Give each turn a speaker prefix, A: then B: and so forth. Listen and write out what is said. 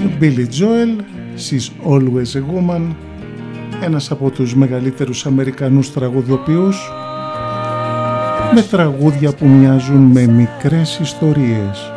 A: Billy Joel, She's Always a Woman, ένας από τους μεγαλύτερους Αμερικανούς τραγουδοποιούς, με τραγούδια που μοιάζουν με μικρές ιστορίες.